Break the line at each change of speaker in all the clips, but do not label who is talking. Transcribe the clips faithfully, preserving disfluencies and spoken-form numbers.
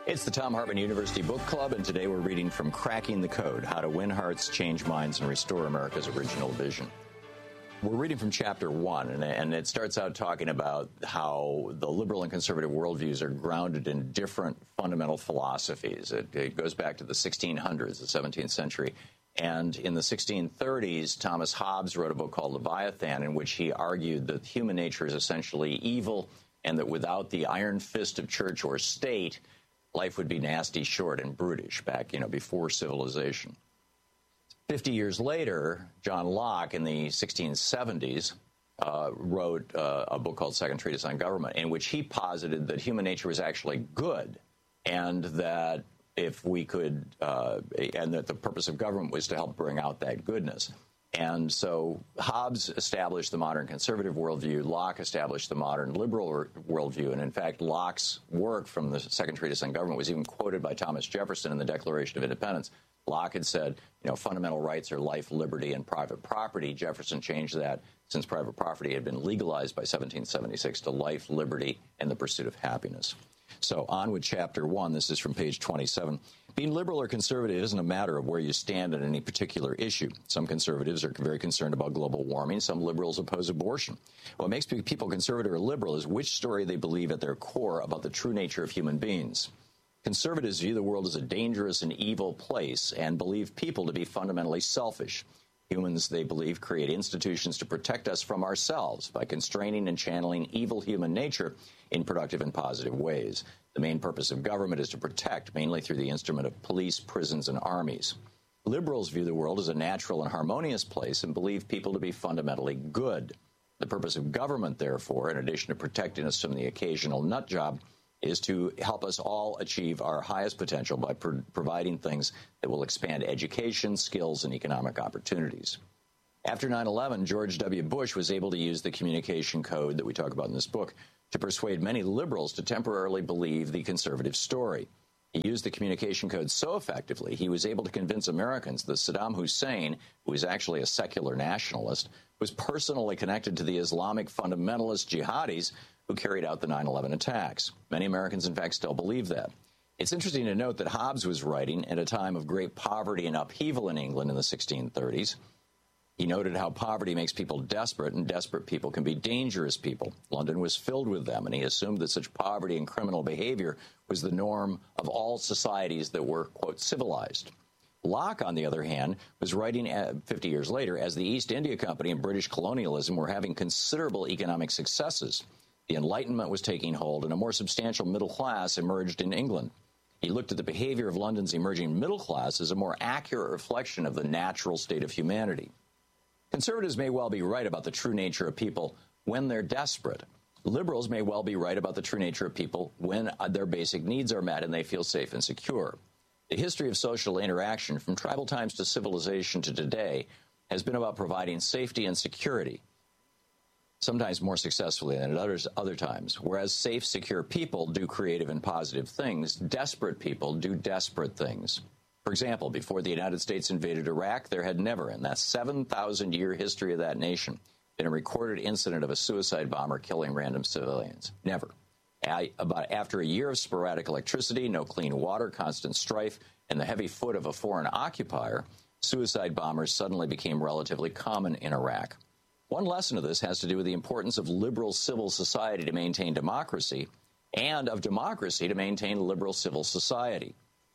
It's the Thom Hartmann University Book Club, and today we're reading from Cracking the Code, How to Win Hearts, Change Minds, and Restore America's Original Vision. We're reading from chapter one, and, and it starts out talking about how the liberal and conservative worldviews are grounded in different fundamental philosophies. It, it goes back to the sixteen hundreds, the seventeenth century. And in the sixteen thirties, Thomas Hobbes wrote a book called Leviathan, in which he argued that human nature is essentially evil, and that without the iron fist of church or state, life would be nasty, short, and brutish back, you know, before civilization. Fifty years later, John Locke, in the sixteen seventies, uh, wrote uh, a book called Second Treatise on Government, in which he posited that human nature was actually good, and that if we could, uh, and that the purpose of government was to help bring out that goodness. And so Hobbes established the modern conservative worldview. Locke established the modern liberal worldview. And in fact, Locke's work from the Second Treatise on Government was even quoted by Thomas Jefferson in the Declaration of Independence. Locke had said, you know, fundamental rights are life, liberty, and private property. Jefferson changed that, since private property had been legalized by seventeen seventy-six, to life, liberty, and the pursuit of happiness. So on with chapter one. This is from page twenty-seven. Being liberal or conservative isn't a matter of where you stand on any particular issue. Some conservatives are very concerned about global warming. Some liberals oppose abortion. What makes people conservative or liberal is which story they believe at their core about the true nature of human beings. Conservatives view the world as a dangerous and evil place and believe people to be fundamentally selfish. Humans, they believe, create institutions to protect us from ourselves by constraining and channeling evil human nature in productive and positive ways. The main purpose of government is to protect, mainly through the instrument of police, prisons, and armies. Liberals view the world as a natural and harmonious place and believe people to be fundamentally good. The purpose of government, therefore, in addition to protecting us from the occasional nut job, is to help us all achieve our highest potential by pro- providing things that will expand education, skills, and economic opportunities. After nine eleven, George W. Bush was able to use the communication code that we talk about in this book to persuade many liberals to temporarily believe the conservative story. He used the communication code so effectively, he was able to convince Americans that Saddam Hussein, who is actually a secular nationalist, was personally connected to the Islamic fundamentalist jihadis who carried out the nine eleven attacks. Many Americans, in fact, still believe that. It's interesting to note that Hobbes was writing at a time of great poverty and upheaval in England in the sixteen thirties. He noted how poverty makes people desperate, and desperate people can be dangerous people. London was filled with them, and he assumed that such poverty and criminal behavior was the norm of all societies that were, quote, civilized. Locke, on the other hand, was writing fifty years later as the East India Company and British colonialism were having considerable economic successes. The Enlightenment was taking hold, and a more substantial middle class emerged in England. He looked at the behavior of London's emerging middle class as a more accurate reflection of the natural state of humanity. Conservatives may well be right about the true nature of people when they're desperate. Liberals may well be right about the true nature of people when their basic needs are met and they feel safe and secure. The history of social interaction, from tribal times to civilization to today, has been about providing safety and security, sometimes more successfully than at others, other times. Whereas safe, secure people do creative and positive things, desperate people do desperate things. For example, before the United States invaded Iraq, there had never, in that seven thousand year history of that nation, been a recorded incident of a suicide bomber killing random civilians. Never. I, about after a year of sporadic electricity, no clean water, constant strife, and the heavy foot of a foreign occupier, suicide bombers suddenly became relatively common in Iraq. One lesson of this has to do with the importance of liberal civil society to maintain democracy, and of democracy to maintain liberal civil society.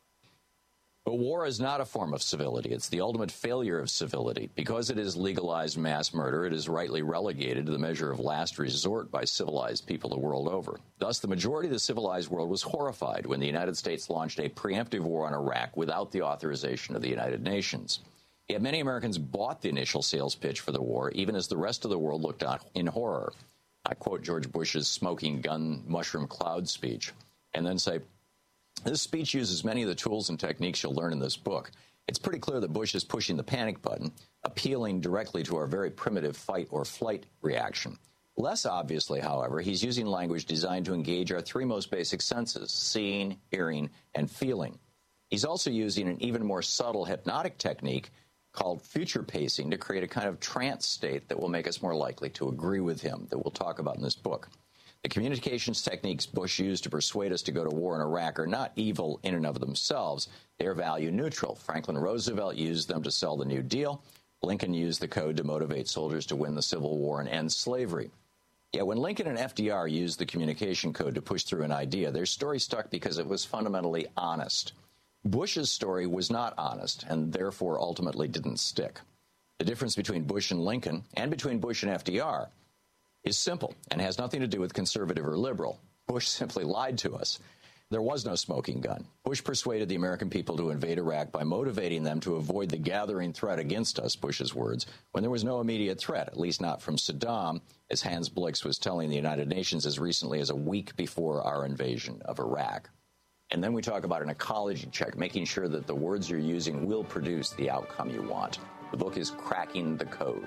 But war is not a form of civility. It's the ultimate failure of civility. Because it is legalized mass murder, it is rightly relegated to the measure of last resort by civilized people the world over. Thus, the majority of the civilized world was horrified when the United States launched a preemptive war on Iraq without the authorization of the United Nations. Yet many Americans bought the initial sales pitch for the war, even as the rest of the world looked on in horror. I quote George Bush's smoking gun mushroom cloud speech, and then say, this speech uses many of the tools and techniques you'll learn in this book. It's pretty clear that Bush is pushing the panic button, appealing directly to our very primitive fight or flight reaction. Less obviously, however, he's using language designed to engage our three most basic senses, seeing, hearing, and feeling. He's also using an even more subtle hypnotic technique called future pacing to create a kind of trance state that will make us more likely to agree with him, that we'll talk about in this book. The communications techniques Bush used to persuade us to go to war in Iraq are not evil in and of themselves. They are value neutral. Franklin Roosevelt used them to sell the New Deal. Lincoln used the code to motivate soldiers to win the Civil War and end slavery. Yet when Lincoln and F D R used the communication code to push through an idea, their story stuck because it was fundamentally honest. Bush's story was not honest and therefore ultimately didn't stick. The difference between Bush and Lincoln, and between Bush and F D R, is simple and has nothing to do with conservative or liberal. Bush simply lied to us. There was no smoking gun. Bush persuaded the American people to invade Iraq by motivating them to avoid the gathering threat against us, Bush's words, when there was no immediate threat, at least not from Saddam, as Hans Blix was telling the United Nations as recently as a week before our invasion of Iraq. And then we talk about an ecology check, making sure that the words you're using will produce the outcome you want. The book is Cracking the Code.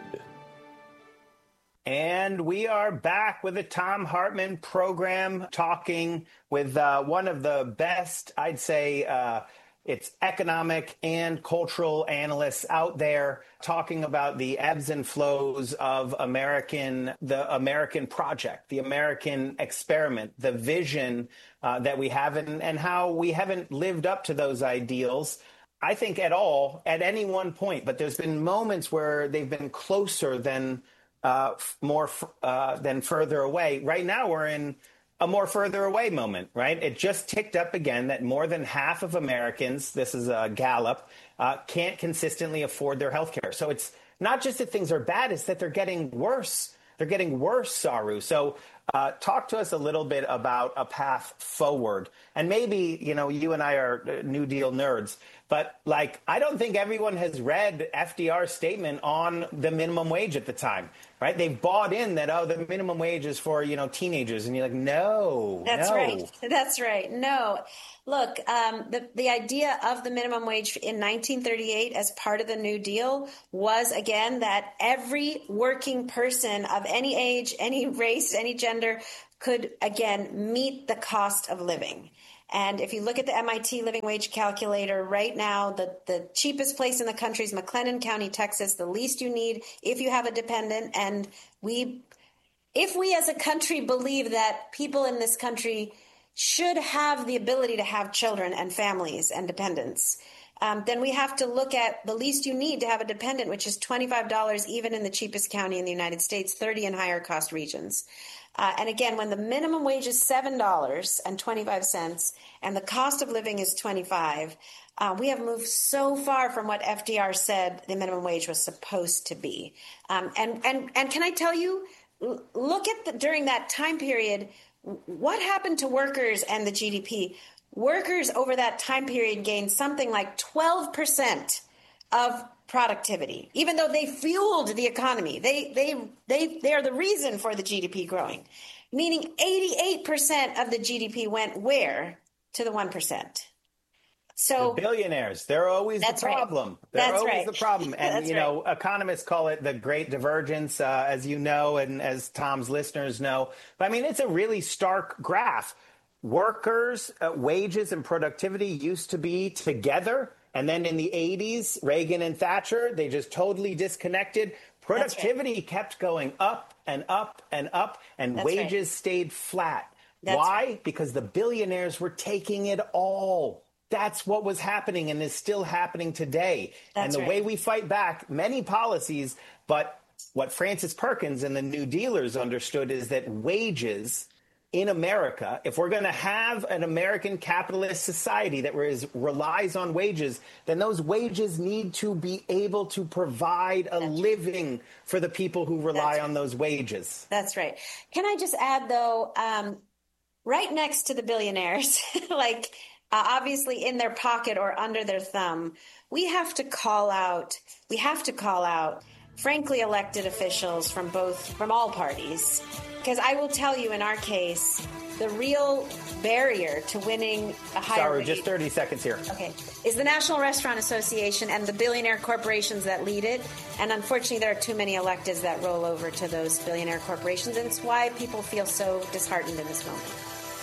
And we are back with the Thom Hartmann program, talking with uh, one of the best, I'd say, uh, it's economic and cultural analysts out there, talking about the ebbs and flows of American, the American project, the American experiment, the vision uh, that we have, and, and how we haven't lived up to those ideals, I think, at all, at any one point. But there's been moments where they've been closer than Uh, f- more f- uh, than further away. Right now, we're in a more further away moment, right? It just ticked up again that more than half of Americans, this is a Gallup, uh, can't consistently afford their health care. So it's not just that things are bad, it's that they're getting worse. They're getting worse, Saru. So uh, talk to us a little bit about a path forward. And maybe, you know, you and I are New Deal nerds, but like, I don't think everyone has read F D R's statement on the minimum wage at the time, right? They've bought in that, oh, the minimum wage is for, you know, teenagers. And you're like, no,
That's
no.
right. That's right. No. Look, um, the, the idea of the minimum wage in nineteen thirty-eight as part of the New Deal was, again, that every working person of any age, any race, any gender could, again, meet the cost of living. And if you look at the M I T living wage calculator right now, the, the cheapest place in the country is McLennan County, Texas, the least you need if you have a dependent. And we, if we as a country believe that people in this country should have the ability to have children and families and dependents, um, then we have to look at the least you need to have a dependent, which is twenty-five dollars even in the cheapest county in the United States, thirty in higher cost regions. Uh, and again, when the minimum wage is seven dollars and twenty-five cents and the cost of living is twenty-five dollars, uh, we have moved so far from what F D R said the minimum wage was supposed to be. Um, and, and, and can I tell you, look at the, during that time period, what happened to workers and the G D P? Workers over that time period gained something like twelve percent of productivity, even though they fueled the economy. They they they they are the reason for the G D P growing, meaning eighty-eight percent of the G D P went where? To the one percent. So
the billionaires, they're always the problem.
Right.
They're
that's
always
right.
the problem. And,
that's
you
right.
know, economists call it the great divergence, uh, as you know, and as Tom's listeners know. But I mean, it's a really stark graph. Workers, uh, wages and productivity used to be together. And then in the eighties, Reagan and Thatcher, they just totally disconnected. Productivity right. kept going up and up and up, and That's wages right. stayed flat. That's Why? Right. Because the billionaires were taking it all. That's what was happening and is still happening today. That's and the right. way we fight back, many policies, but what Francis Perkins and the New Dealers understood is that wages in America, if we're going to have an American capitalist society that is, relies on wages, then those wages need to be able to provide a That's living right. for the people who rely That's on right. those wages.
That's right. Can I just add, though, um, right next to the billionaires, like uh, obviously in their pocket or under their thumb, we have to call out, we have to call out, frankly, elected officials from both, from all parties. Because I will tell you, in our case, the real barrier to winning a higher
Sorry,
rate,
just thirty seconds here.
Okay, is the National Restaurant Association and the billionaire corporations that lead it. And unfortunately, there are too many electeds that roll over to those billionaire corporations. And it's why people feel so disheartened in this moment.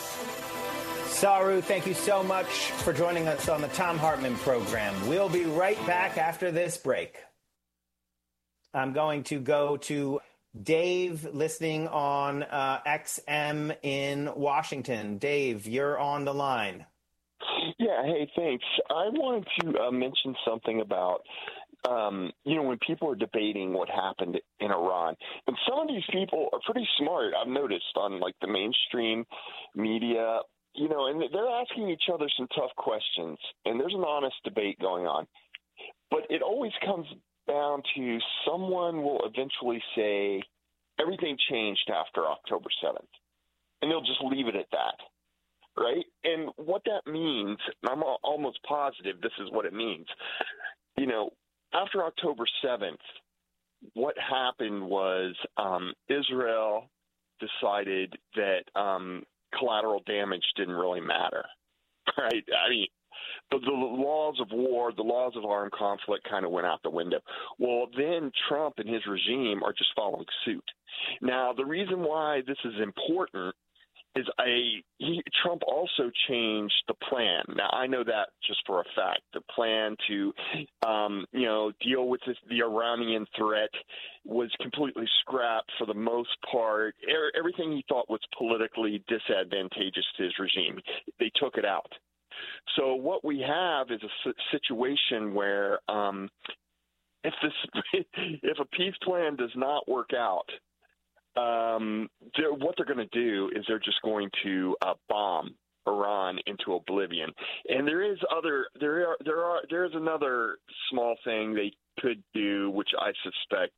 Saru, thank you so much for joining us on the Thom Hartmann program. We'll be right back after this break. I'm going to go to Dave, listening on uh, X M in Washington. Dave, you're on the line.
Yeah, hey, thanks. I wanted to uh, mention something about, um, you know, when people are debating what happened in Iran. And some of these people are pretty smart, I've noticed, on, like, the mainstream media, you know, and they're asking each other some tough questions. And there's an honest debate going on. But it always comes down to someone will eventually say everything changed after October seventh. And they'll just leave it at that. Right? And what that means, I'm almost positive this is what it means. You know, after October seventh, what happened was um, Israel decided that um, collateral damage didn't really matter. Right? I mean, the, the laws of war, the laws of armed conflict kind of went out the window. Well, then Trump and his regime are just following suit. Now, the reason why this is important is a he, Trump also changed the plan. Now, I know that just for a fact. The plan to, um, you know, deal with this, the Iranian threat was completely scrapped for the most part. Er, everything he thought was politically disadvantageous to his regime, they took it out. So what we have is a situation where um, if this if a peace plan does not work out, Um, they're, what they're going to do is they're just going to uh, bomb Iran into oblivion. And there is other there are there are there is another small thing they could do, which I suspect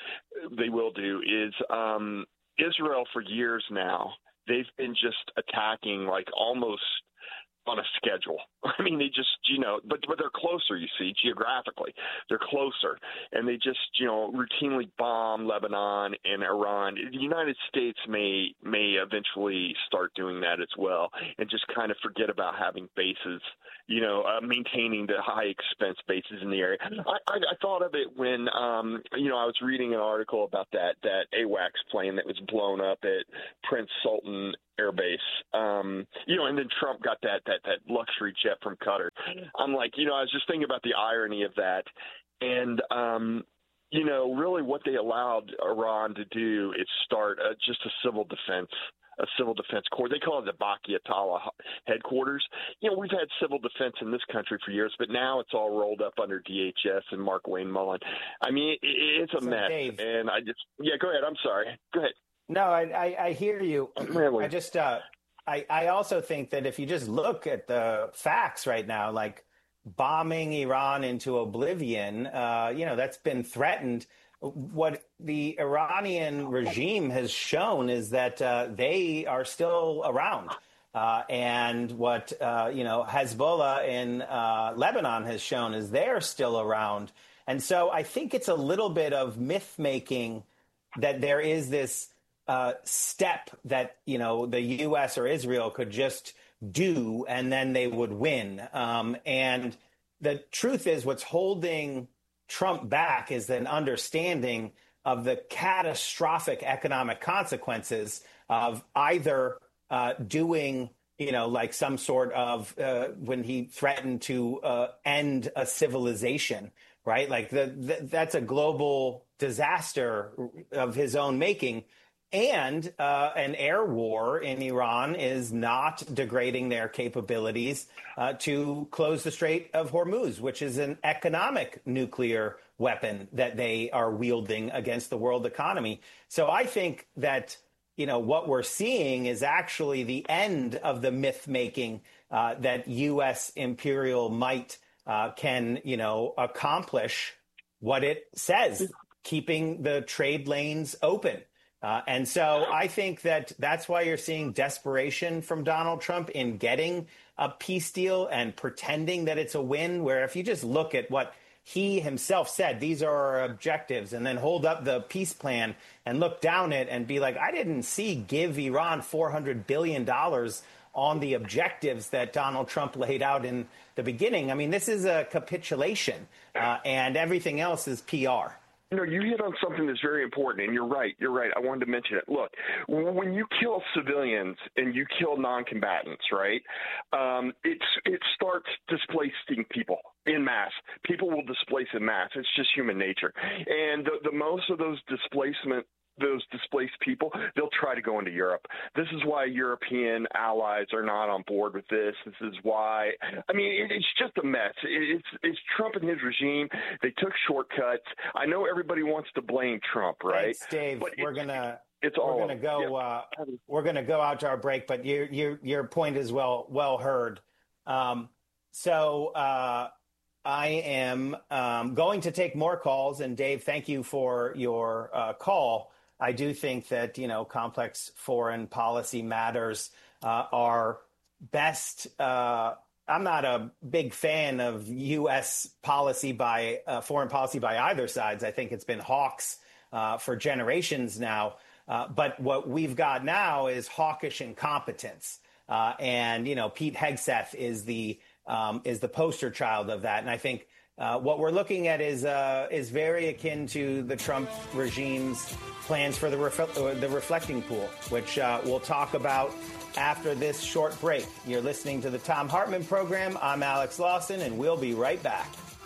they will do, is um, Israel for years now they've been just attacking like almost on a schedule. I mean, they just, you know, but but they're closer, you see, geographically. They're closer. And they just, you know, routinely bomb Lebanon and Iran. The United States may may eventually start doing that as well and just kind of forget about having bases, you know, uh, maintaining the high expense bases in the area. I, I, I thought of it when, um, you know, I was reading an article about that, that AWACS plane that was blown up at Prince Sultan Air Base, um, you know, and then Trump got that, that, that luxury jet from Qatar. I'm like, you know, I was just thinking about the irony of that. And, um, you know, really what they allowed Iran to do is start a, just a civil defense, a civil defense corps. They call it the Baki Atala headquarters. You know, we've had civil defense in this country for years, but now it's all rolled up under D H S and Mark Wayne Mullen. I mean, it, it's a so mess. Dave, and I just, yeah, go ahead. I'm sorry. Go ahead.
No, I, I, I hear you. I just, uh, I, I also think that if you just look at the facts right now, like bombing Iran into oblivion, uh, you know, that's been threatened. What the Iranian regime has shown is that uh, they are still around. Uh, and what, uh, you know, Hezbollah in uh, Lebanon has shown is they're still around. And so I think it's a little bit of myth making that there is this Uh, step that, you know, the U S or Israel could just do and then they would win. Um, and the truth is what's holding Trump back is an understanding of the catastrophic economic consequences of either uh, doing, you know, like some sort of uh, when he threatened to uh, end a civilization, right? Like the, the, that's a global disaster of his own making. And uh, an air war in Iran is not degrading their capabilities uh, to close the Strait of Hormuz, which is an economic nuclear weapon that they are wielding against the world economy. So I think that, you know, what we're seeing is actually the end of the myth making uh, that U S imperial might uh, can, you know, accomplish what it says, keeping the trade lanes open. Uh, and so I think that that's why you're seeing desperation from Donald Trump in getting a peace deal and pretending that it's a win, where if you just look at what he himself said, these are our objectives, and then hold up the peace plan and look down it and be like, I didn't see give Iran four hundred billion dollars on the objectives that Donald Trump laid out in the beginning. I mean, this is a capitulation uh, and everything else is P R.
You know, you hit on something that's very important, and you're right. You're right. I wanted to mention it. Look, when you kill civilians and you kill non-combatants, right, um, it's, it starts displacing people in mass. People will displace in mass. It's just human nature. And the, the most of those displacement those displaced people, they'll try to go into Europe. This is why European allies are not on board with this. This is why, I mean, it, it's just a mess. It, it's, it's Trump and his regime. They took shortcuts. I know everybody wants to blame Trump, right?
Thanks, Dave.
But
we're going to.
It's all
we're going to go.
Yeah.
Uh, we're going to go out to our break, but your your your point is well well heard. Um, so uh, I am um, going to take more calls, and Dave, thank you for your uh, call. I do think that you know complex foreign policy matters uh, are best. Uh, I'm not a big fan of U S policy by uh, foreign policy by either sides. I think it's been hawks uh, for generations now. Uh, but what we've got now is hawkish incompetence, uh, and you know Pete Hegseth is the um, is the poster child of that. And I think uh, what we're looking at is uh, is very akin to the Trump regime's plans for the ref- the reflecting pool, which uh, we'll talk about after this short break. You're listening to the Thom Hartmann Program. I'm Alex Lawson, and we'll be right back.